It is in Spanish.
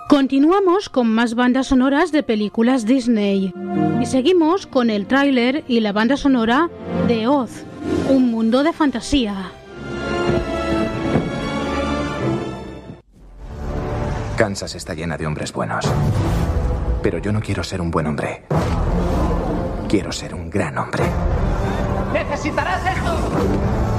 Continuamos con más bandas sonoras de películas Disney y seguimos con el tráiler y la banda sonora de Oz, un mundo de fantasía. Kansas está llena de hombres buenos, pero yo no quiero ser un buen hombre. Quiero ser un gran hombre. ¡Necesitarás esto!